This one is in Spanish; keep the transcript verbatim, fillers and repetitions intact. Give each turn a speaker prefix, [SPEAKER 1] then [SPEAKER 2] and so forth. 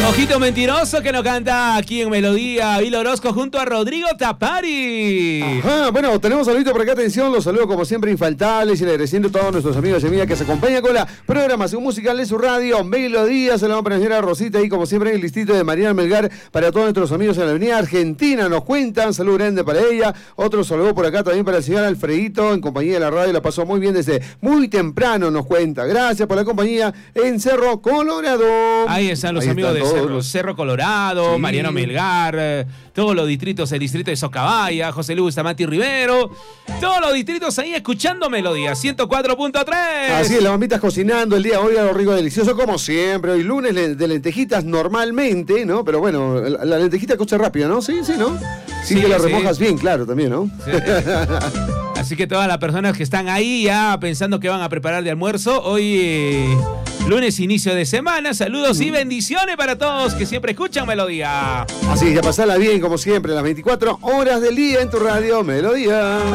[SPEAKER 1] Ojito Mentiroso que nos canta aquí en Melodía Vila Orozco junto a Rodrigo Tapari.
[SPEAKER 2] Ajá, bueno, tenemos saludito por acá, atención, los saludos como siempre infaltables y le agradeciendo a todos nuestros amigos y amigas que se acompañan con la programación musical de su radio Melodía. Se la vamos a poner a Rosita ahí como siempre en el listito de Mariana Melgar para todos nuestros amigos en la avenida Argentina, nos cuentan, salud grande para ella, otro saludo por acá también para el señor Alfredito en compañía de la radio, la pasó muy bien desde muy temprano, nos cuenta, gracias por la compañía en Cerro Colorado.
[SPEAKER 1] Ahí están los
[SPEAKER 2] ahí
[SPEAKER 1] amigos
[SPEAKER 2] están
[SPEAKER 1] de Cerro,
[SPEAKER 2] los...
[SPEAKER 1] Cerro Colorado,
[SPEAKER 2] sí.
[SPEAKER 1] Mariano Melgar, eh, todos los distritos, el distrito de Socabaya, José Luis Tamati Rivero, todos los distritos ahí escuchando Melodía ciento cuatro punto tres.
[SPEAKER 2] Así es, las mamitas cocinando el día hoy, algo rico, delicioso, como siempre. Hoy lunes de lentejitas normalmente, ¿no? Pero bueno, la, la lentejita cocha rápido, ¿no? Sí, sí, ¿no? Sin
[SPEAKER 1] sí,
[SPEAKER 2] que la
[SPEAKER 1] sí.
[SPEAKER 2] remojas bien, claro, también, ¿no?
[SPEAKER 1] Sí. Así que todas las personas que están ahí ya pensando que van a preparar de almuerzo, hoy eh, lunes, inicio de semana, saludos y bendiciones para todos que siempre escuchan Melodía.
[SPEAKER 2] Así, ya pasala bien, como siempre, las veinticuatro horas del día en tu radio Melodía.